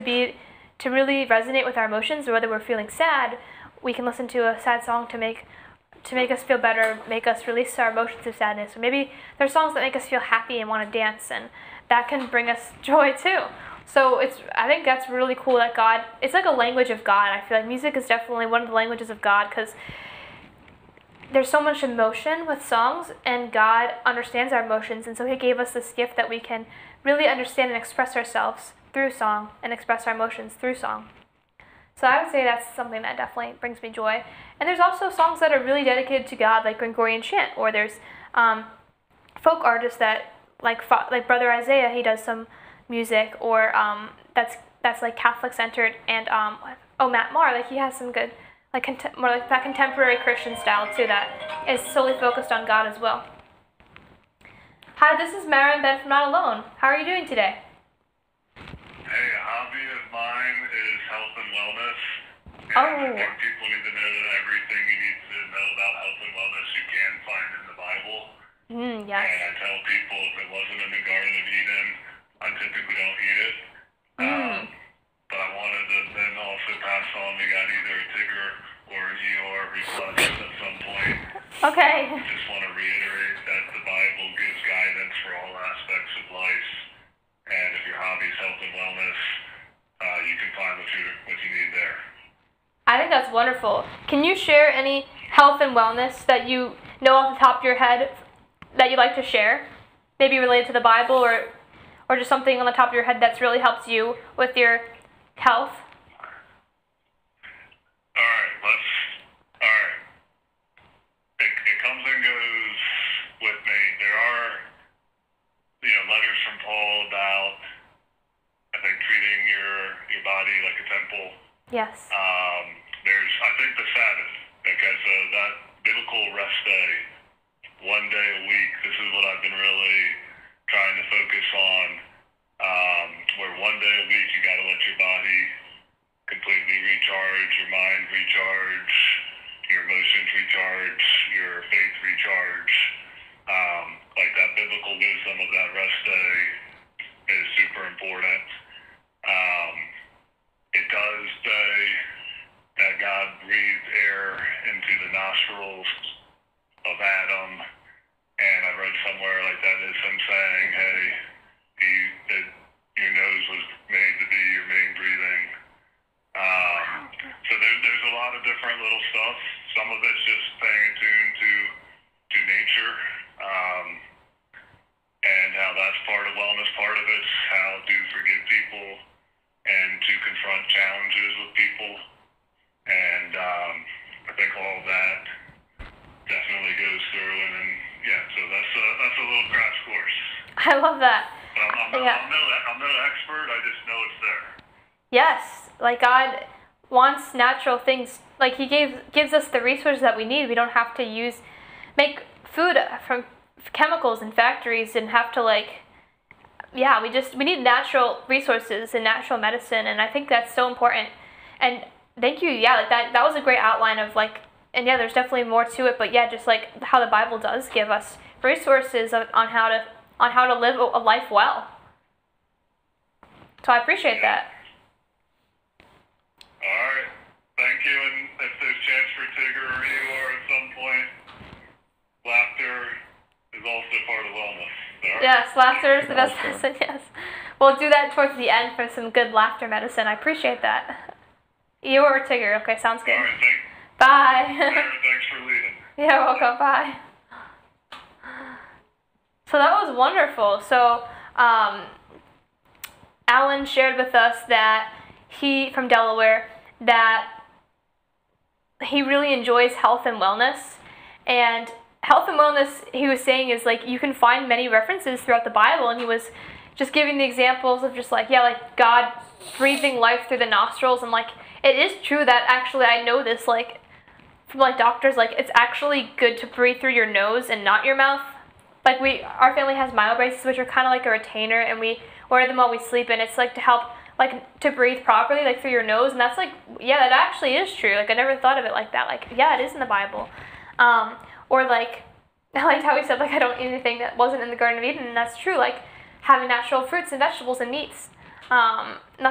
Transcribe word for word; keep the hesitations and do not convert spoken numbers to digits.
be to really resonate with our emotions, or whether we're feeling sad, we can listen to a sad song to make to make us feel better, make us release our emotions of sadness. Or maybe there's songs that make us feel happy and want to dance, and that can bring us joy too. So it's I think that's really cool that God, it's like a language of God. I feel like music is definitely one of the languages of God, because there's so much emotion with songs, and God understands our emotions, and so he gave us this gift that we can really understand and express ourselves through song, and express our emotions through song. So I would say that's something that definitely brings me joy. And there's also songs that are really dedicated to God, like Gregorian chant, or there's um, folk artists that, like like Brother Isaiah, he does some music, or um, that's that's like Catholic centered, and um, oh Matt Maher, like he has some good, like contem- more like that contemporary Christian style too, that is solely focused on God as well. Hi, this is Maren Ben from Not Alone. How are you doing today? Hey, a hobby of mine is health and wellness. And Oh. I think people need to know that everything you need to know about health and wellness you can find in the Bible. Mm, And yes. I tell people if it wasn't in the Garden of Eden, I typically don't eat it. Mm. Um, but I wanted to then also pass on, we got either a Tigger or an Eeyore request at some point. Okay. I just want to reiterate that the Bible gives guidance for all aspects of life. And if your hobby is health and wellness, uh, you can find what you, what you need there. I think that's wonderful. Can you share any health and wellness that you know off the top of your head that you'd like to share? Maybe related to the Bible, or or just something on the top of your head that's really helped you with your health? All right, let's, all right. It, it comes and goes with me. There are, you know, letters from Paul about, I think, treating your, your body like a temple. Yes. Um, there's, I think, the Sabbath. Okay, so that biblical rest day, one day a week, this is what I've been really trying to focus on, um, where one day a week you got to let your body completely recharge, your mind recharge, your emotions recharge, your faith recharge. Um, like that biblical wisdom of that rest day is super important. Um, it does say that God breathed air into the nostrils of Adam, and I read somewhere like that is him saying, hey, he, that your nose was made to be your main breathing. Um, so there, there's a lot of different little stuff. Some of it's just paying attuned to to nature, um, and how that's part of wellness. Part of it's how to forgive people and to confront challenges with people. And um, I think all of that definitely goes through. And then, yeah, so that's a, that's a little crash course. I love that. But I'm, I'm, no, Yeah. I'm, no, I'm no expert. I just know it's there. Yes, like God wants natural things. Like he gave gives us the resources that we need. We don't have to use make food from chemicals in factories and have to like yeah, we just we need natural resources and natural medicine, and I think that's so important. And thank you. Yeah, like that that was a great outline of like, and yeah, there's definitely more to it, but yeah, just like how the Bible does give us resources on on how to on how to live a life well. So I appreciate that. All right. Thank you. And if there's chance for Tigger or Eeyore at some point, laughter is also part of wellness. All right? Yes, laughter is the best Laughter. medicine, yes. We'll do that towards the end for some good laughter medicine. I appreciate that. You or Tigger. Okay, sounds good. All right. Thank, Bye. Sarah, thanks for leading. You're welcome. Bye. So that was wonderful. So um, Alan shared with us that he, from Delaware, that he really enjoys health and wellness. And health and wellness, he was saying, is like you can find many references throughout the Bible. And he was just giving the examples of just like, yeah, like God breathing life through the nostrils. And like, it is true that actually I know this, like, from like doctors, like it's actually good to breathe through your nose and not your mouth. Like we, our family has myo braces, which are kind of like a retainer, and we wear them while we sleep, and it's like to help, like to breathe properly, like through your nose, and that's like, yeah, that actually is true. Like I never thought of it like that. Like yeah, it is in the Bible. Um, or like, I liked how he said like I don't eat anything that wasn't in the Garden of Eden, and that's true. Like having natural fruits and vegetables and meats. Um,